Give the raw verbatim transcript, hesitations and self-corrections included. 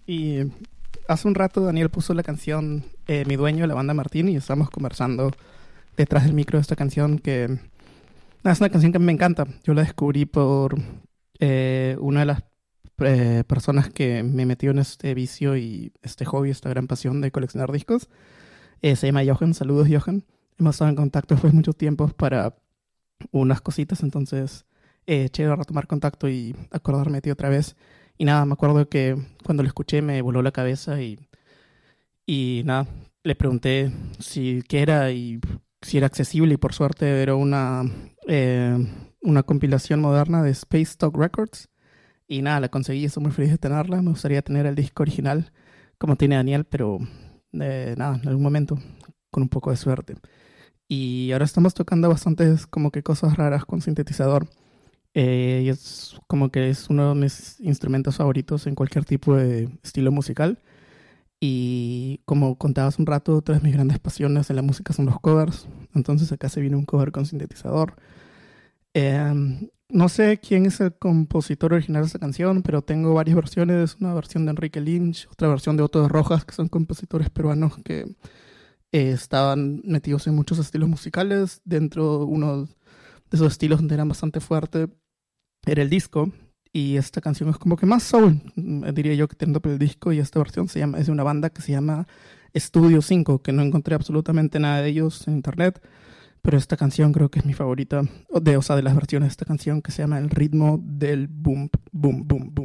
Y hace un rato Daniel puso la canción eh, Mi Dueño de la banda Martín y estamos conversando detrás del micro de esta canción que nada, es una canción que me encanta. Yo la descubrí por eh, una de las eh, personas que me metió en este vicio y este hobby, esta gran pasión de coleccionar discos. Eh, se llama Johan. Saludos, Johan. Hemos estado en contacto después de mucho tiempo para unas cositas, entonces eh, chévere retomar contacto y acordarme de ti otra vez. Y nada, me acuerdo que cuando lo escuché me voló la cabeza y, y nada, le pregunté si qué era y si era accesible y por suerte era una, eh, una compilación moderna de Space Talk Records. Y nada, la conseguí, estoy muy feliz de tenerla. Me gustaría tener el disco original como tiene Daniel, pero eh, nada, en algún momento, con un poco de suerte. Y ahora estamos tocando bastantes como que cosas raras con sintetizador. Eh, y es como que es uno de mis instrumentos favoritos en cualquier tipo de estilo musical. Y como contabas un rato, otra de mis grandes pasiones en la música son los covers. Entonces acá se viene un cover con sintetizador. Eh, no sé quién es el compositor original de esta canción, pero tengo varias versiones. Una versión de Enrique Lynch, otra versión de Otto de Rojas, que son compositores peruanos que eh, estaban metidos en muchos estilos musicales. Dentro uno de esos estilos donde eran bastante fuerte era el disco. Y esta canción es como que más soul, diría yo, que teniendo por el disco. Y esta versión se llama, es de una banda que se llama Estudio cinco, que no encontré absolutamente nada de ellos en internet. Pero esta canción creo que es mi favorita, de, o sea, de las versiones de esta canción, que se llama El ritmo del boom, boom, boom, boom.